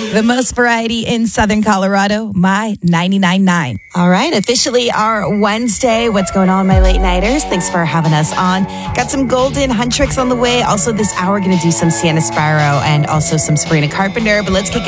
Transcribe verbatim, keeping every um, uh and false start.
The most variety in Southern Colorado, My ninety-nine point nine. All right, officially our Wednesday. What's going on, my late nighters? Thanks for having us on. Got some Golden Huntrix on the way. Also this hour, going to do some Sienna Sparrow and also some Sabrina Carpenter. But let's kick it